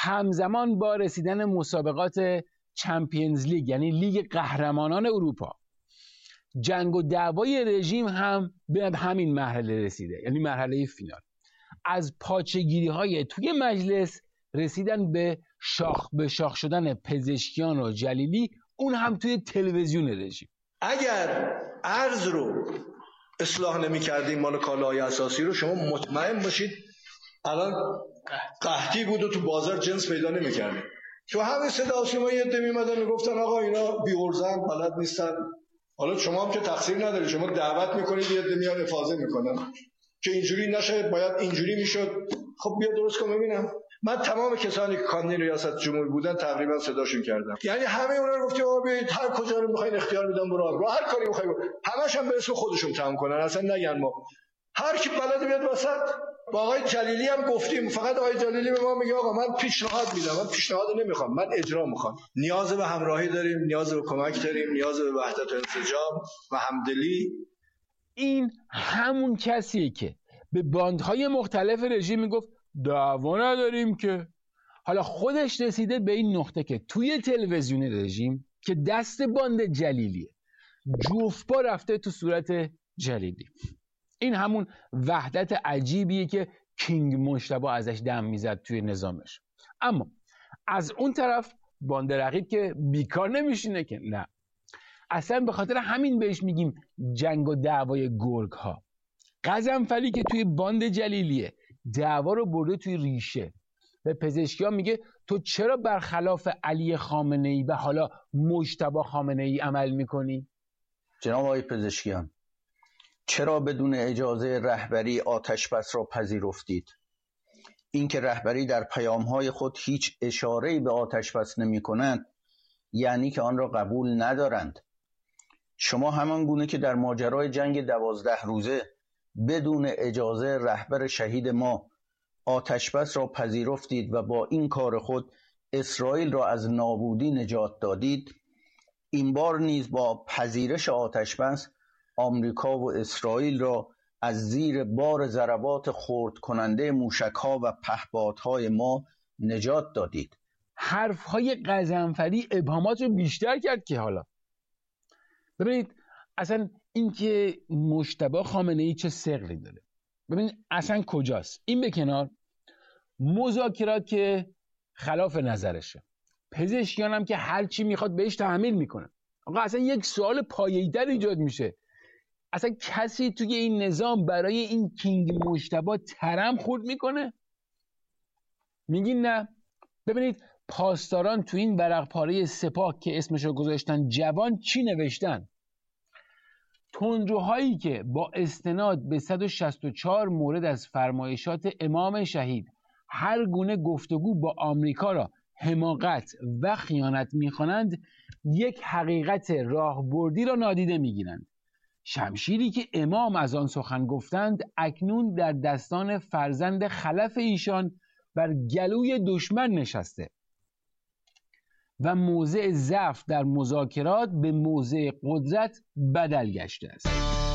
همزمان با رسیدن مسابقات چمپیونز لیگ یعنی لیگ قهرمانان اروپا، جنگ و دعوای رژیم هم به همین مرحله رسیده، یعنی مرحله فینال. از پاچه‌گیری‌های توی مجلس رسیدن به شاخ به شاخ شدن پزشکیان و جلیلی، اون هم توی تلویزیون رژیم. اگر ارز رو اصلاح نمی‌کردیم مال کالاهای اساسی رو، شما مطمئن باشید الان قحطی بود و تو بازار جنس پیدا نمی‌کردیم. تو همین صدا سیما یه عده می‌اومدن میگفتن آقا اینا بی‌ارزن، بلد نیستن. حالا شما هم که تقصیر نداری، شما دعوت می‌کنید یه عده میان افاضه می‌کنن که اینجوری نشه، باید اینجوری میشد. خب بیا درست کن ببینم. من تمام کسانی که کاندید ریاست جمهوری بودن تقریبا صداشون کردم، یعنی همه اونا رو گفتم آقا بیاید هر کجا رو می‌خواید اختیار میدم برو هر کاری می‌خواید، همش هم به اسم خودشون تمام کنن، اصلا نگن ما هر کی بلد بیاد وسط. با آقای جلیلی هم گفتیم، فقط آقای جلیلی به ما میگه آقا من پیشنهاد میدم، من پیشنهاد نمیخوام، من اجرا میخوام. نیاز به همراهی داریم، نیاز به کمک داریم، نیاز به وحدت و انسجام و همدلی. این همون کسیه که به باندهای مختلف رژیم میگفت دعوا نداریم که. حالا خودش رسیده به این نقطه که توی تلویزیون رژیم که دست باند جلیلیه، جوفبا رفته تو صورت جلیلی. این همون وحدت عجیبیه که کینگ مجتبی ازش دم میزد توی نظامش. اما از اون طرف باند رقیب که بیکار نمیشینه که، نه، اصلا به خاطر همین بهش میگیم جنگ و دعوای گرگ ها. قزنفری که توی باند جلیلیه دعوا رو برده توی ریشه، به پزشکیا میگه تو چرا برخلاف علی خامنه ای و حالا مجتبی خامنه ای عمل میکنی؟ جناب آقای پزشکیان، چرا بدون اجازه رهبری آتش‌بس را پذیرفتید؟ اینکه رهبری در پیام‌های خود هیچ اشاره‌ای به آتش‌بس نمی‌کنند یعنی که آن را قبول ندارند. شما همان گونه که در ماجرای جنگ 12 روزه بدون اجازه رهبر شهید ما آتش‌بس را پذیرفتید و با این کار خود اسرائیل را از نابودی نجات دادید، این بار نیز با پذیرش آتش‌بس آمریکا و اسرائیل را از زیر بار ضربات خرد کننده موشک‌ها و پهپادهای ما نجات دادید. حرف‌های قزنفری ابهامات رو بیشتر کرد که حالا ببینید اصلا اینکه مجتبی خامنه‌ای چه ثقلی داره، ببینید اصلا کجاست. این به کنار، مذاکرات که خلاف نظرشه، پزشکیان هم که هر چی میخواد بهش تحمیل میکنه. آقا اصلا یک سوال پایه‌ای‌تر ایجاد میشه، اصلا کسی توی این نظام برای این کینگ مجتبی ترم خورد میکنه؟ میگین نه. ببینید پاسداران تو این ورق پاره سپاه که اسمشو گذاشتن جوان چی نوشتن؟ تندروهایی که با استناد به 164 مورد از فرمایشات امام شهید هر گونه گفتگو با آمریکا را حماقت و خیانت می‌خوانند، یک حقیقت راهبردی را نادیده می‌گیرند. شمشیری که امام از آن سخن گفتند اکنون در دستان فرزند خلف ایشان بر گلوی دشمن نشسته و موضع ضعف در مذاکرات به موضع قدرت بدل گشته است.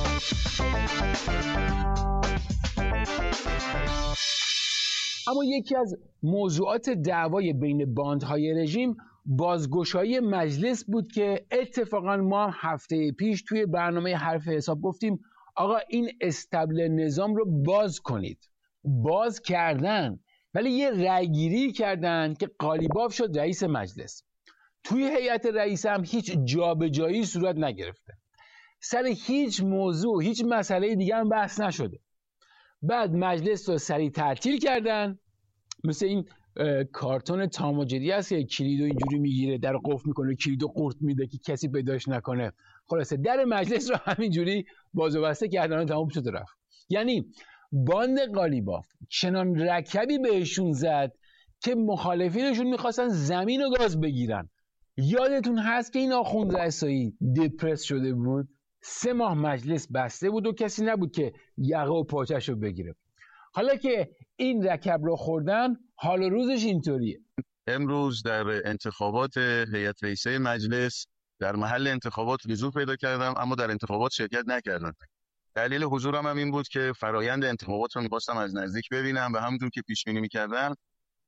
اما یکی از موضوعات دعوای بین باندهای رژیم بازگشایی مجلس بود که اتفاقا ما هم هفته پیش توی برنامه حرف حساب گفتیم آقا این استبل نظام رو باز کنید. باز کردن، ولی یه رأیگیری کردن که قالیباف شد رئیس مجلس. توی هیئت رئیس هم هیچ جابجایی صورت نگرفته، سر هیچ موضوع هیچ مسئله دیگه هم بحث نشده. بعد مجلس رو سریع تعطیل کردن، مثل این کارتون تام و جری هست که کلیدو اینجوری میگیره در قفل میکنه، کلیدو قورت میده که کسی پیداش نکنه. خلاصه در مجلس رو همینجوری باز و بسته کردن و تمام شد رفت. یعنی باند قالیباف چنان رکبی بهشون زد که مخالفینشون میخواستن زمین و گاز بگیرن. یادتون هست که این آخوند رسایی دپرس شده بود، 3 ماه مجلس بسته بود و کسی نبود که یقه و پاچش رو بگیره. حالا که این رکب رو خوردن، حال و روزش اینطوریه. امروز در انتخابات هیئت رئیسه مجلس در محل انتخابات حضور پیدا کردم، اما در انتخابات شرکت نکردم. دلیل حضورم هم این بود که فرایند انتخابات رو می‌خواستم از نزدیک ببینم و همونطور که پیش بینی می‌کردم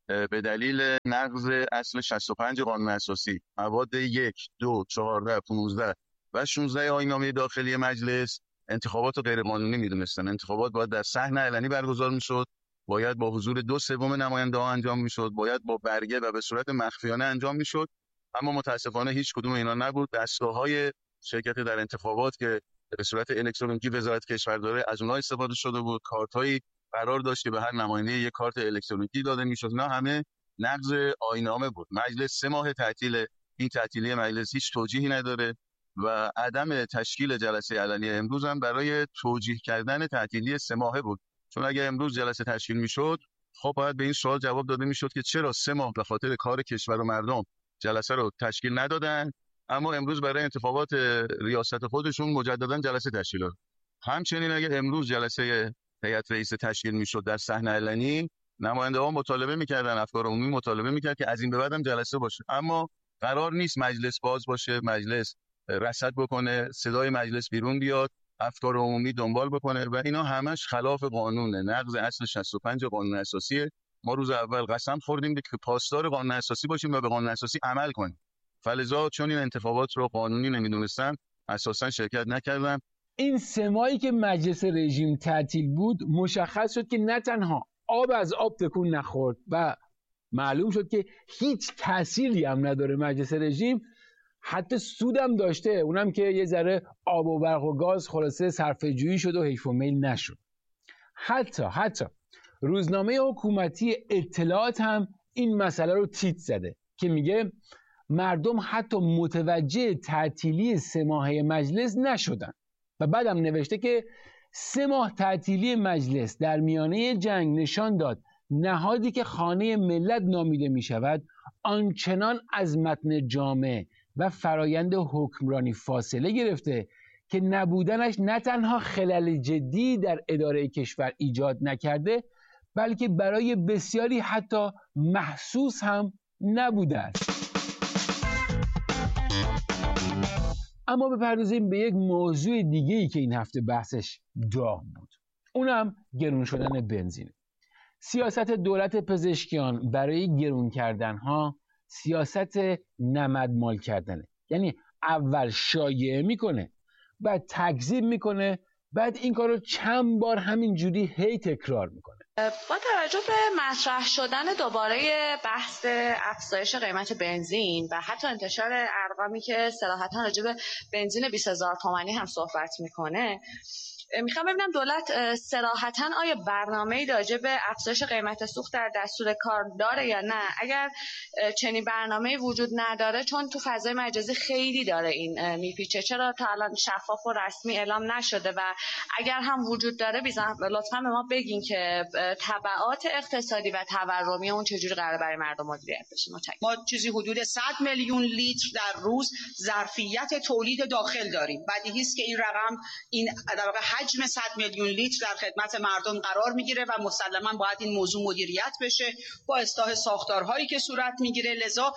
به دلیل نقض اصل 65 قانون اساسی، مواد 1، 2، 14، 15 و 16 آیین‌نامه داخلی مجلس انتخابات رو غیرقانونی می‌دونستن. انتخابات باید در صحن علنی برگزار می‌شد، باید با حضور 2/3 نماینده‌ها انجام می‌شد، باید با برگه و به صورت مخفیانه انجام می‌شد. اما متاسفانه هیچ کدوم اینا نبود. دستگاه‌های شرکت در انتخابات که به صورت الکترونیکی وزارت کشور داره از اونها استفاده شده بود. کارت‌هایی قرار داشت که به هر نماینده یک کارت الکترونیکی داده می‌شد. اینا همه نقض آیین‌نامه بود. مجلس 3 ماه تعطیل، این تعطیلی مجلس هیچ توجیهی نداره و عدم تشکیل جلسه علنی امروز هم برای توجیه کردن تعطیلی 3 ماهه بود. چون اگر امروز جلسه تشکیل میشد، خب باید به این سوال جواب داده میشد که چرا 3 ماه به خاطر کار کشور و مردم جلسه رو تشکیل ندادن، اما امروز برای انتخابات ریاست خودشون مجددا جلسه تشکیل دادن. همچنین اگر امروز جلسه هیئت رئیسه تشکیل میشد در صحنه علنی، نماینده‌ها مطالبه میکردن، افکار عمومی مطالبه میکرد که از این به بعدم جلسه باشه. اما قرار نیست مجلس باز باشه، مجلس رصد بکنه، صدای مجلس بیرون بیاد، افکار عمومی دنبال بکنه و اینا همش خلاف قانونه، نقض اصل 65 قانون اساسیه. ما روز اول قسم خوردیم که پاسدار قانون اساسی باشیم و به قانون اساسی عمل کنیم. فلذا چون این انتخابات رو قانونی نمیدونستن، اساسا شرکت نکردن. این 3 ماهی که مجلس رژیم تعطیل بود، مشخص شد که نه تنها آب از آب تکون نخورد و معلوم شد که هیچ تأثیری هم نداره مجلس رژیم، حتی سودم داشته، اونم که یه ذره آب و برق و گاز خلاصه صرفه‌جویی شد و حیف و میل نشد. حتی روزنامه حکومتی اطلاعات هم این مسئله رو تیتر زده که میگه مردم حتی متوجه تعطیلی 3 ماهه مجلس نشدن و بعدم نوشته که 3 ماه تعطیلی مجلس در میانه جنگ نشان داد نهادی که خانه ملت نامیده می شود آنچنان از متن جامع و فرایند حکمرانی فاصله گرفته که نبودنش نه تنها خلل جدی در اداره کشور ایجاد نکرده، بلکه برای بسیاری حتی محسوس هم نبوده است. اما بپردازیم به یک موضوع دیگه‌ای که این هفته بحثش داغ بود، اونم گرون شدن بنزین. سیاست دولت پزشکیان برای گرون کردنها سیاست نمدمال کردنه، یعنی اول شایعه میکنه، بعد تکذیب میکنه، بعد این کارو چند بار همینجوری هی تکرار میکنه. با توجه به مطرح شدن دوباره بحث افزایش قیمت بنزین و حتی انتشار ارقامی که صراحتاً راجع به بنزین 20,000 تومانی هم صحبت میکنه، میخوام ببینم دولت صراحتاً آیا برنامه‌ای راجع به افزایش قیمت سوخت در دستور کار داره یا نه؟ اگر چنین برنامه‌ای وجود نداره، چون تو فضای مجازی خیلی داره این میپیچه، چرا تا الان شفاف و رسمی اعلام نشده؟ و اگر هم وجود داره لطفاً به ما بگین که تبعات اقتصادی و تورمی اون چجوری قراره برای مردم مدیریت بشه. ما چیزی حدود 100 میلیون لیتر در روز ظرفیت تولید داخل داریم. بدیهی است که این رقم، این در واقع حجم 100 میلیون لیتر در خدمت مردم قرار میگیره و مسلما باید این موضوع مدیریت بشه با اصلاح ساختارهایی که صورت میگیره. لذا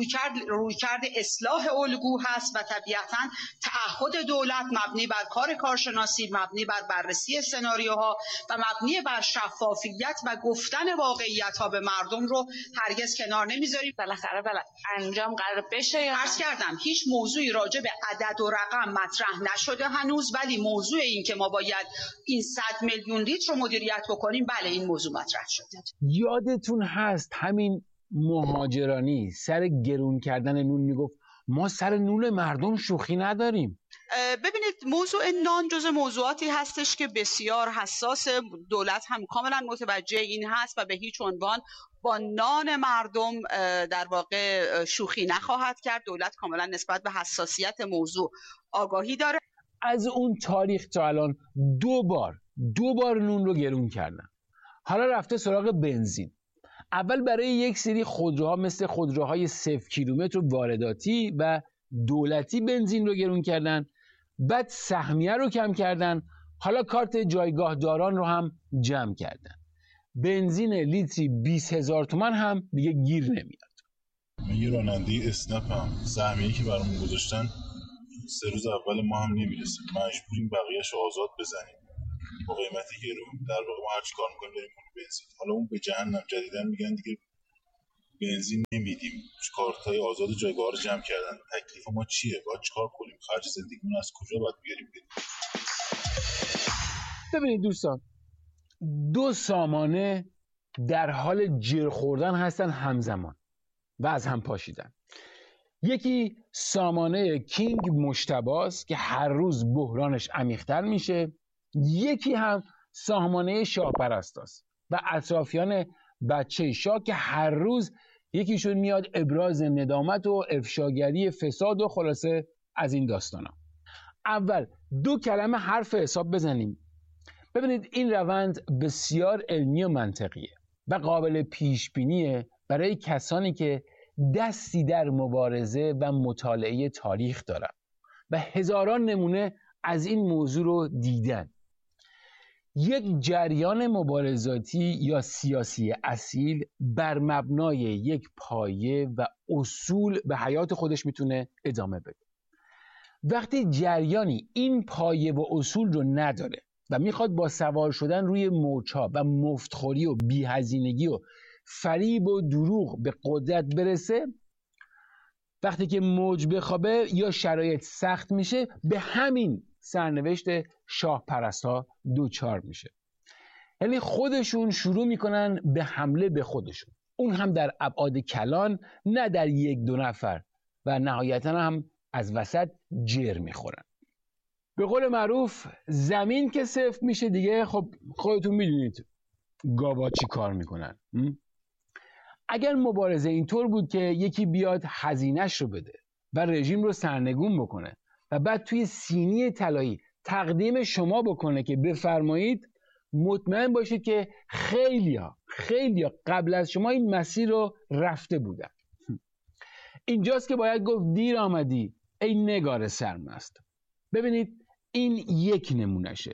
رویکرد اصلاح الگو هست و طبیعتا تعهد دولت مبنی بر کار کارشناسی، مبنی بر بررسی سناریوها و مبنی بر شفافیت و گفتن واقعیت ها به مردم رو هرگز کنار نمیذاریم. بالاخره انجام قرار بشه یا عرض کردم هیچ موضوعی راجع به عدد و رقم مطرح نشده هنوز، ولی موضوع این که ما باید این 100 میلیون لیتر رو مدیریت بکنیم، بله این موضوع مطرح شده. یادتون هست همین مهاجرانی سر گرون کردن نون میگفت ما سر نون مردم شوخی نداریم. ببینید موضوع نان جزء موضوعاتی هستش که بسیار حساس، دولت هم کاملا متوجه این هست و به هیچ عنوان با نان مردم در واقع شوخی نخواهد کرد. دولت کاملا نسبت به حساسیت موضوع آگاهی داره. از اون تاریخ تا الان دو بار نون رو گرون کردن. حالا رفته سراغ بنزین. اول برای یک سری خودروها مثل خودروهای 0 کیلومتر وارداتی و دولتی بنزین رو گرون کردن، بعد سهمیه رو کم کردن، حالا کارت جایگاه داران رو هم جمع کردن. بنزین لیتری 20,000 تومان هم دیگه گیر نمیاد. من یه راننده اسنپم، سهمیه‌ای که برامون گذاشتن 3 روز اول ما هم نمیرسه، مجبوریم بقیه‌شو آزاد بزنیم با قیمتی گرون. در واقع ما هر چی کار می‌کنیم بریم کنیم بنزین. حالا اون به جهنم جدیدن میگن دیگه بنزین نمیدیم، کارتای آزاد جایگاه رو جمع کردن. تکلیف ما چیه؟ باید چیکار کنیم؟ خرج زندگیمون از کجا باید بیاریم بدیم؟ ببینید دوستان، دو سامانه در حال جر خوردن هستن همزمان و از هم پاشیدن. یکی سامانه کینگ مجتباست که هر روز بحرانش عمیق‌تر میشه، یکی هم سامانه شاه پرستاست و اطرافیان بچه شاه که هر روز یکیشون میاد ابراز ندامت و افشاگری فساد و خلاصه از این داستانا. اول دو کلمه حرف حساب بزنیم. ببینید این روند بسیار علمی و منطقیه و قابل پیش بینیه برای کسانی که دستی در مبارزه و مطالعه تاریخ دارن و هزاران نمونه از این موضوع رو دیدن. یک جریان مبارزاتی یا سیاسی اصیل بر مبنای یک پایه و اصول به حیات خودش میتونه ادامه بده. وقتی جریانی این پایه و اصول رو نداره و میخواد با سوار شدن روی موج‌ها و مفتخوری و بی‌هزینگی و فریب و دروغ به قدرت برسه، وقتی که موج بخوابه یا شرایط سخت میشه، به همین سرنوشت شاه پرست‌ها دوچار میشه. یعنی خودشون شروع میکنن به حمله به خودشون، اون هم در ابعاد کلان، نه در یک دو نفر، و نهایتا هم از وسط جر میخورن. به قول معروف زمین که سفت میشه دیگه، خب خودتون میدونید گاوا چی کار میکنن. اگر مبارزه اینطور بود که یکی بیاد هزینه‌اش رو بده و رژیم رو سرنگون بکنه و بعد توی سینی طلایی تقدیم شما بکنه که بفرمایید، مطمئن باشید که خیلیا قبل از شما این مسیر رو رفته بودن. اینجاست که باید گفت دیر آمدی ای نگار سرمست. ببینید این یک نمونشه.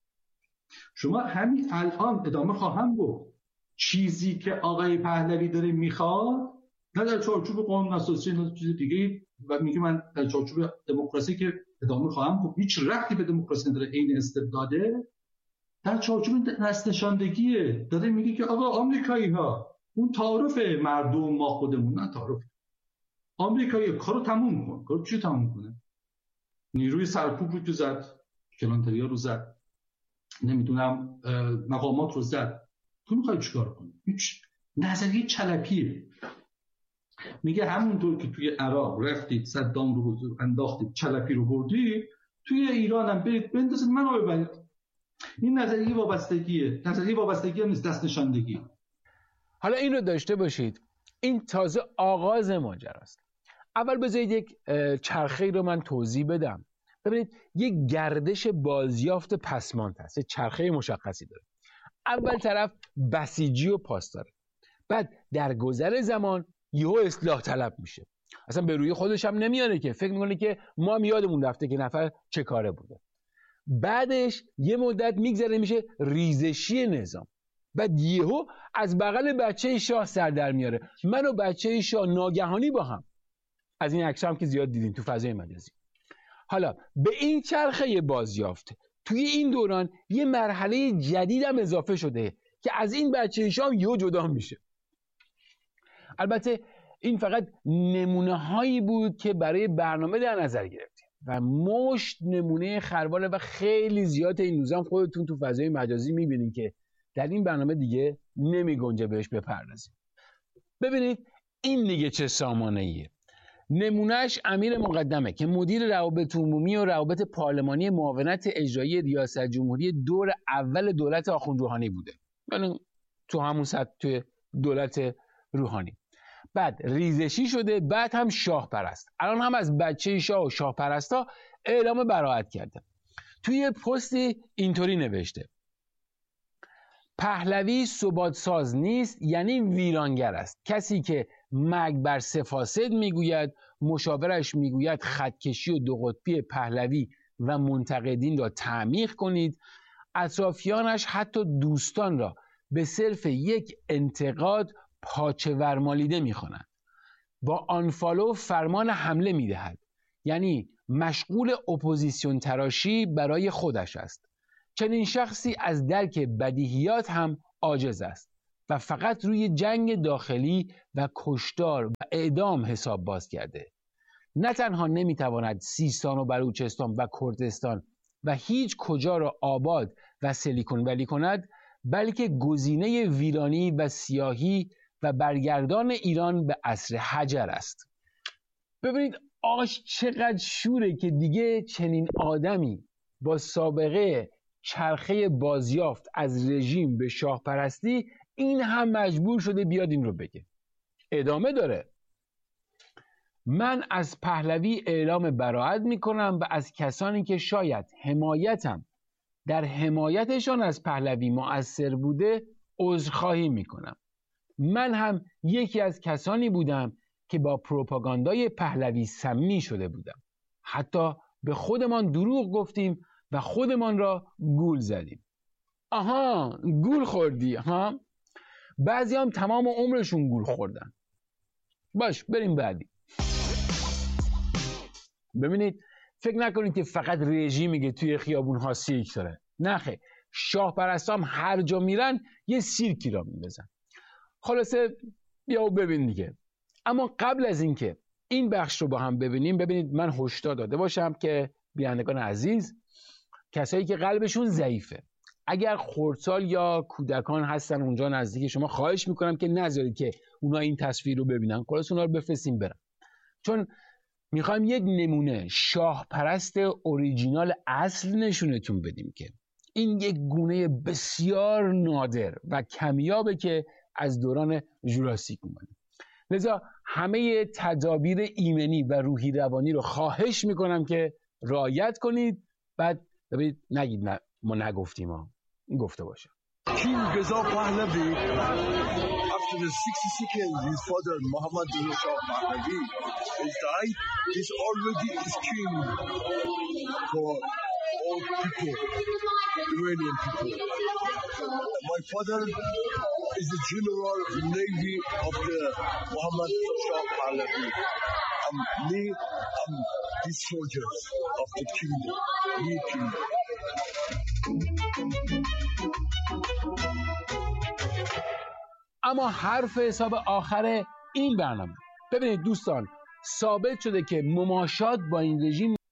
شما همین الان ادامه خواهم گفت چیزی که آقای پهلوی داره میخواد، نه در چارچوب قانون اساسی نه چیز دیگه، و میگه من در چارچوب دموکراسی که ادامه خواهم گفت، هیچ ربطی به دموکراسی نداره، عین استبداده، در چارچوب نسل‌نشاندگیه. داره میگه که آقا آمریکایی ها اون تعارف مردم، ما خودمون نه تعارف آمریکایی، کارو تموم کن. کارو چی تموم کنه؟ نیروی سرکوب رو تو زد، کلانتریا رو زد، نمیدونم مقامات رو زد. تو میخوای چیکار کنی؟ هیچ نظریه چلپیه. میگه همونطور که توی عراق رفتید صدام رو حضور انداختید، چلپی رو بردید، توی ایران هم برید بندازید منو ببرید. این نظریه وابستگیه. نظریه وابستگی هم نیست، دست نشاندگی. حالا این رو داشته باشید، این تازه آغاز ماجرا است. اول بذارید یک چرخه‌ای رو من توضیح بدم. ببینید یک گردش بازیافت پسماند هست، چرخه مشخصی داره. اول طرف بسیجی و پاسداره، بعد در گذر زمان یهو اصلاح طلب میشه، اصلا به روی خودش هم نمیاره که فکر میکنه که ما هم یادمون رفته که نفر چه کاره بوده. بعدش یه مدت میگذره میشه ریزشی نظام، بعد یهو از بغل بچه شاه سر در میاره. من و بچه شاه ناگهانی با هم، از این عکس هم که زیاد دیدین تو فضای مجازی. حالا به این چرخه بازیافت توی این دوران یه مرحله جدید هم اضافه شده که از این بچه شاه یهو جدا میشه. البته این فقط نمونه هایی بود که برای برنامه در نظر گرفتیم و مشت نمونه خرباله و خیلی زیاد. این روزا خودتون تو فضای مجازی میبینید که در این برنامه دیگه نمی گنجه بهش بپردازیم. ببینید این دیگه چه سامانه‌ایه. نمونهش امیر مقدمه که مدیر روابط عمومی و روابط پارلمانی معاونت اجرایی ریاست جمهوری دور اول دولت آخوند روحانی بوده، یعنی تو همون سطح توی دولت روحانی. بعد ریزشی شده، بعد هم شاه پرست. الان هم از بچه شاه و شاه پرستا اعلام براءت کرده. توی پستی اینطوری نوشته: پهلوی ثبات ساز نیست، یعنی ویرانگر است. کسی که مرگ بر سفاسد میگوید، مشاورش میگوید خطکشی و دو قطبی پهلوی و منتقدین را تعمیق کنید. اطرافیانش حتی دوستان را به صرف یک انتقاد پاچه ورمالیده میخوانند. با آنفالو فرمان حمله میدهد، یعنی مشغول اپوزیسیون تراشی برای خودش است. چنین شخصی از درک بدیهیات هم عاجز است. و فقط روی جنگ داخلی و کشتار و اعدام حساب باز کرده. نه تنها نمیتواند سیستان و بلوچستان و کردستان و هیچ کجا را آباد و سیلیکون ولی کند، بلکه گزینه ویرانی و سیاهی و برگردان ایران به عصر حجر است. ببینید آش چقدر شوره که دیگه چنین آدمی با سابقه چرخه بازیافت از رژیم به شاه پرستی این هم مجبور شده بیاد این رو بگه. ادامه داره: من از پهلوی اعلام براءت میکنم و از کسانی که شاید حمایتم در حمایتشان از پهلوی مؤثر بوده عذرخواهی میکنم. من هم یکی از کسانی بودم که با پروپاگاندای پهلوی سمی شده بودم. حتی به خودمان دروغ گفتیم و خودمان را گول زدیم. آها، گول خوردی ها؟ بعضی هم تمام عمرشون گول خوردن. باش بریم بعدی. ببینید فکر نکنید که فقط رژیمی که توی خیابون ها سیرک داره. نه خیر، شاه پرستام هر جا میرن یه سیرکی را میبزن. خلاصه بیا و ببین دیگه. اما قبل از اینکه این بخش رو با هم ببینیم، ببینید من هشدار داده باشم که بینندگان عزیز، کسایی که قلبشون ضعیفه، اگر خردسال یا کودکان هستن اونجا نزدیک شما، خواهش میکنم که نذارید که اونا این تصویر رو ببینن، خلاص اونا رو بفرستیم برن، چون میخوایم یک نمونه شاه پرست اوریجینال اصل نشونتون بدیم که این یک گونه بسیار نادر و کمیابه که از دوران ژوراسیک اومده. لذا همه تدابیر ایمنی و روحی روانی رو خواهش میکنم که رعایت کنید. بعد ببینید نگید ما نگفتیم، ها گفته باشه. King Reza Pahlavi, after the 62nd, his father Muhammad Reza Pahlavi has died. He's already is king for all people, Iranian people. My father is the general navy of the Muhammad Reza Pahlavi. I'm the soldiers of the kingdom, new kingdom. اما حرف حساب آخر این برنامه. ببینید دوستان، ثابت شده که مماشات با این رژیم